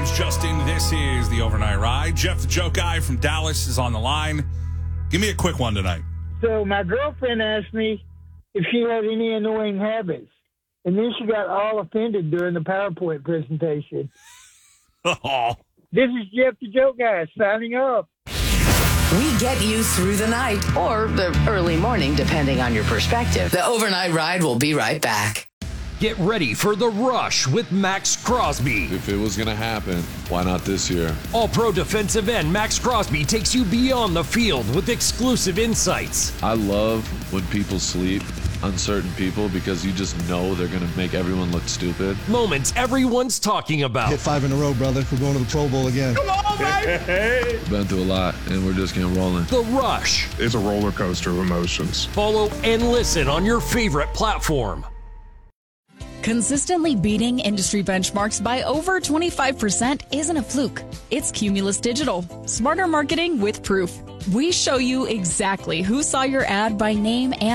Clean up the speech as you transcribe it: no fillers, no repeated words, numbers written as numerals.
name's Justin. This is the Overnight Ride. Jeff the Joke Guy from Dallas is on the line. Give me a quick one tonight. So my girlfriend asked me if she had any annoying habits. And then she got all offended during the PowerPoint presentation. Oh. This is Jeff the Joke Guy signing off. We get you through the night or the early morning, depending on your perspective. The Overnight Ride will be right back. Get ready for The Rush with Max Crosby. If it was going to happen, why not this year? All-pro defensive end Max Crosby takes you beyond the field with exclusive insights. I love when people sleep, uncertain people, because you just know they're going to make everyone look stupid. Moments everyone's talking about. Hit 5 in a row, brother. We're going to the Pro Bowl again. Come on, baby! Been through a lot, and we're just getting rolling. The Rush. It's a roller coaster of emotions. Follow and listen on your favorite platform. Consistently beating industry benchmarks by over 25% isn't a fluke. It's Cumulus Digital. Smarter marketing with proof. We show you exactly who saw your ad by name and